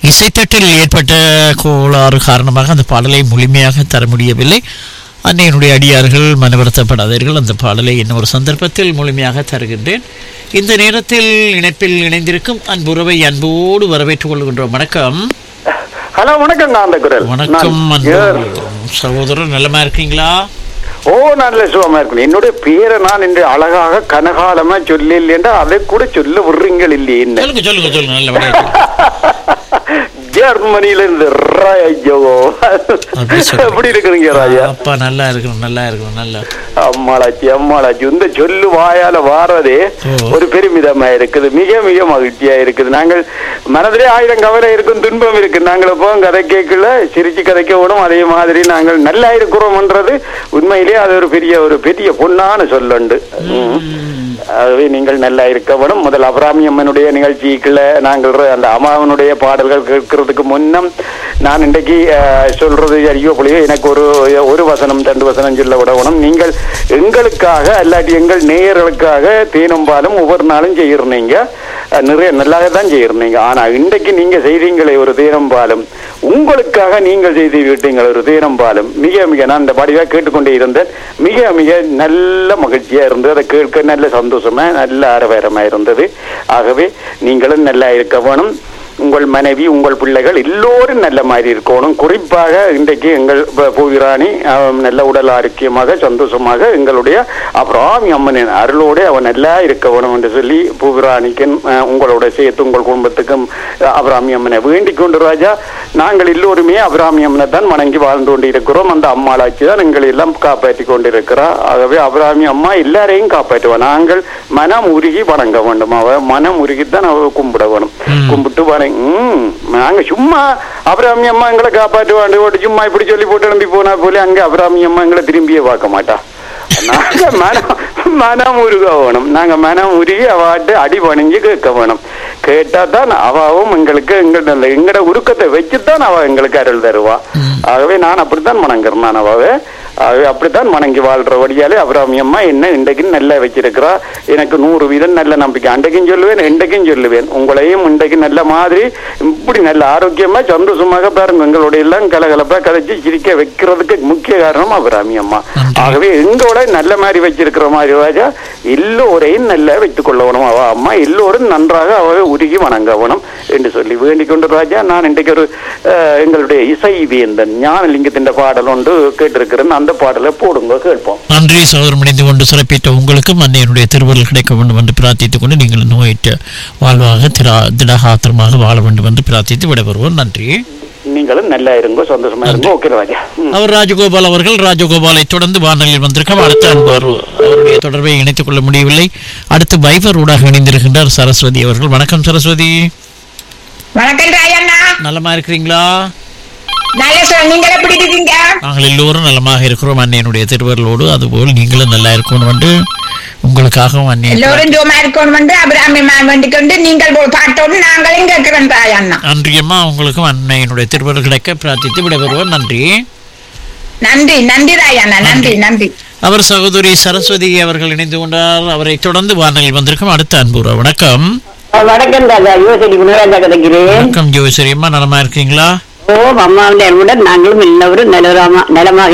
இசைத்தட்டில் ஏற்பட்ட கோளாறு காரணமாக அந்த பாடலை முழுமையாக தர முடியவில்லை. அன்னையினுடைய அடியார்கள் மனவருத்தப்படாதீர்கள். அந்த பாடலை இன்னொரு சந்தர்ப்பத்தில் முழுமையாக தருகின்றேன். இந்த நேரத்தில் இணைப்பில் இணைந்திருக்கும் அன்புறவை அன்போடு வரவேற்றுக் கொள்கின்றோம். வணக்கம். ஹலோ, வணக்கம். வணக்கம் சகோதரர், நலமா இருக்கீங்களா? ஓ, நல்ல சுகமா இருக்கணும். என்னுடைய பேரை நான் இன்று அழகாக கனகாலமா சொல்ல இல்லையா, அதை கூட சொல்ல விடுறீங்கள் இல்லையே. சொல்லுங்க சொல்லுங்க சொல்லுங்க. நல்ல ஜெர்மனியில இருந்து எப்படி இருக்கிறீங்க ராஜா? அப்பா நல்லா இருக்கணும், நல்லா இருக்கணும். நல்லா அம்மாளாச்சி அம்மாளாச்சி இந்த சொல்லு வாயால வாரதே ஒரு பெருமிதமா இருக்குது. மிக மிக மகிழ்ச்சியா இருக்குது. நாங்கள் மனதிலே 1000 கவலை இருக்கும், துன்பம் இருக்கு. நாங்கள் இப்போ கதை கேட்கல, சிரிச்சு கதைக்க விடும். அதே மாதிரி நாங்கள் நல்லா இருக்கிறோம்ன்றது உண்மையிலேயே அது ஒரு பெரிய பொன்னான சொல்லுண்டு. ஆகவே நீங்கள் நல்லா இருக்க வேணும். முதல் அபிராமி அம்மனுடைய நிகழ்ச்சிக்குள்ள நாங்கள் அந்த அம்மாவனுடைய பாடல்கள் கேட்கறதுக்கு முன்னம் நான் இன்றைக்கு சொல்றது ஐயோ புள்ளியோ எனக்கு ஒரு வசனம் 2 வசனம் சொல்ல விடணும். நீங்கள் எங்களுக்காக அல்லாட்டி எங்கள் நேயர்களுக்காக தேனும் பாலும் ஒவ்வொரு நாளும் செய்யறீங்க, நிறைய நல்லாக தான் செய்யறீங்க. ஆனா இன்றைக்கு நீங்க செய்தீங்களே ஒரு தேனும் பாலும், உங்களுக்காக நீங்கள் செய்து விட்டீங்கள் ஒரு தேனும் பாலும். மிக மிக நான் இந்த பாடியா கேட்டுக்கொண்டே இருந்தேன். மிக மிக நல்ல மகிழ்ச்சியா இருந்தது. அதை கேட்க நல்ல சந்தோஷமா நல்ல ஆரவாரமா இருந்தது. ஆகவே நீங்களும் நல்லா இருக்க வேணும். உங்கள் மனைவி, உங்கள் பிள்ளைகள் எல்லோரும் நல்ல மாதிரி இருக்கணும். குறிப்பாக இன்றைக்கு எங்கள் பூவிராணி நல்ல உடல் ஆரோக்கியமாக சந்தோஷமாக எங்களுடைய அபிராமி அம்மனின் அருளோடு அவன் நல்லா இருக்க வேணும் என்று சொல்லி பூவிராணிக்கும் உங்களோட சேர்த்து உங்கள் குடும்பத்துக்கும் அபிராமி அம்மனை வேண்டிக் கொண்டு ராஜா, நாங்கள் எல்லோருமே அபிராமி அம்மனை தான் வணங்கி வாழ்ந்து கொண்டு இருக்கிறோம். அந்த அம்மாளாட்சி தான் எங்களை எல்லாம் காப்பாற்றி கொண்டிருக்கிறார். ஆகவே அபிராமி அம்மா எல்லாரையும் காப்பாற்றுவான். நாங்கள் மனம் உருகி வணங்க வேண்டும். அவ மனம் உருகித்தான் அவ கும்பிட வேணும். கும்பிட்டு நாங்க சும்மா அபிராமி அம்மா எங்களை காப்பாற்றுவாண்டு ஓட்டு சும்மா இப்படி சொல்லி போட்டு எழும்பி போனா போல அங்க அபிராமி அம்மா எங்களை திரும்பியே பார்க்க மாட்டா. நாங்க மனம் உருக வேணும். நாங்க மனம் உருகி அவாட்டு அடி பணிஞ்சு கேட்க வேணும். கேட்டா தான் அவாவும் எங்களுக்கு எங்கட உருக்கத்தை வச்சுதான் அவ எங்களுக்கு அருள் தருவா. ஆகவே நான் அப்படித்தான் வணங்குறேன். நான் அவாவே அப்படித்தான் வணங்கி வாழ்ற வழியாலே அபிராமி அம்மா என்ன இன்றைக்கு நல்லா வச்சிருக்கிறா. எனக்கு 100% நல்ல நம்பிக்கை. அன்றைக்கும் சொல்லுவேன், இன்றைக்கும் சொல்லுவேன். உங்களையும் இன்றைக்கு நல்ல மாதிரி இப்படி நல்ல ஆரோக்கியமா சந்தோஷமாக பாருங்க. எங்களுடைய எல்லாம் கலகலப்பா கதைச்சு சிரிக்க வைக்கிறதுக்கு முக்கிய காரணம் அபிராமி அம்மா. ஆகவே எங்களோட நல்ல மாதிரி வச்சிருக்கிற மாதிரி ராஜா எல்லோரையும் நல்லா வைத்துக் கொள்ளணும். அவ அம்மா எல்லோரும் நன்றாக அவ உருகி வணங்கவணும் என்று சொல்லி வேண்டிக் கொண்டு ராஜா, நான் இன்றைக்கு ஒரு எங்களுடைய இசை வேந்தன் ஞானலிங்கத்தின் பாடல் ஒன்று கேட்டிருக்கிறேன். அந்த பாடலை போடுங்க, கேட்போம். நன்றி சகோதரர். மணிந்து கொண்டு சிறப்பித்த உங்களுக்கும் அன்னையனுடைய திருவருள் கிடைக்க வேண்டும் என்று பிரார்த்தித்துக் கொண்டு நீங்கள் நோயிட்ட வாழ்வாக திடகாத்திரமாக வாழ வேண்டும் என்று பிரார்த்தித்து விடைபெறுவோம். நன்றி. நீங்களும் நல்லா இருங்க, சந்தோஷமா இருங்க. ஓகே ராஜா. அவர் ராஜகோபால் அவர்கள். ராஜகோபாலை தொடர்ந்து வானொலியில் வந்திருக்க அடுத்த அன்பர் அவருடைய தொடர்பை இணைத்துக் கொள்ள முடியவில்லை. அடுத்து வைபர் ஊடாக இணைந்திருக்கின்றார் சரஸ்வதி அவர்கள். வணக்கம் சரஸ்வதி. வணக்கம் ராயண்ணா. நலமா இருக்கிறீங்களா? நீங்கள் எப்படி இருக்கீங்க? நாங்கள் எல்லோரும் நலமாக இருக்கிறோம் அன்னையனுடைய திருவருளோடு. அதுபோல் நீங்களும் நல்லா இருக்கணும் என்று உங்களுக்காகவும் அன்னை எல்லோரும் ஜோமா இருக்கணும் என்று அபிராமி வேண்டிக் கொண்டு நீங்கள் பாட்டோடு நாங்களும் கேட்கிறோம் ராயண்ணா. நன்றியம்மா. உங்களுக்கும் அன்னையனுடைய திருவருள் கிடைக்க பிரார்த்தித்து விடைபெறுவோம். நன்றி. நன்றி நன்றி ராயண்ணா. நன்றி நன்றி. அவர் சகோதரி சரஸ்வதி அவர்கள் இணைந்து கொண்டார். அவரை தொடர்ந்து வானொலியில் வந்திருக்கும் அடுத்த அன்புறா. வணக்கம். வணக்கம் ராஜா. யோசரி குணராஜா கிடைக்கிறேன். வணக்கம் ஜோசரி அம்மா, நலமா இருக்கீங்களா? ஓ, அம்மாவுடைய அன்புடன் நாங்களும் எல்லோரும் நலமாக